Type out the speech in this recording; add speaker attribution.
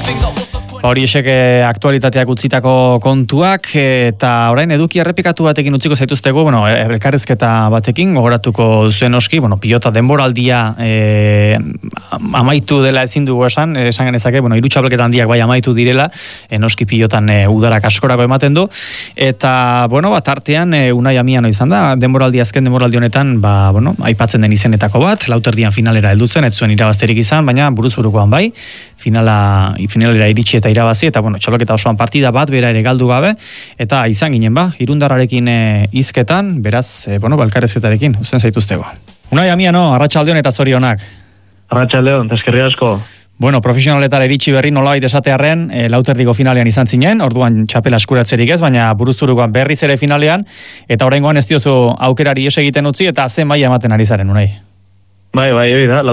Speaker 1: Hori esek aktualitateak utzitako kontuak, eta orain eduki errepikatu batekin utziko zaituztego, elkarrezketa batekin, gogoratuko zuen oski, pilota denboraldia amaitu dela ezin dugu esan genezake, hiru txapelketa handiak bai amaitu direla, noski pilotan udarak askorako ematen du, eta, tartean Unai Amiano izan da, azken denboraldi honetan, aipatzen den izenetako bat, lauterdian finalera heldu zen, ez zuen irabazterik izan, baina buruz-burukoan bai, finalera iritsi eta irabazi, eta txapelketa osoan partida bat bera ere galdu gabe, eta izan ginen irundarrarekin hizketan, beraz, elkarrezketarekin, usten zaituztego. Unai Amiano, arratsaldeon eta zorionak.
Speaker 2: Arratsaldeon, eskerrik asko.
Speaker 1: Profesionaletara iritsi berri nolabait esatearren, lauterdiko finalean izan zinen, orduan txapela eskuratzerik ez, baina buruz-burukoan berriz ere finalean, eta oraingoan ez diozu aukerari ez egiten utzi, eta ze maila ematen ari zaren, Unai?
Speaker 2: Bai, hori da,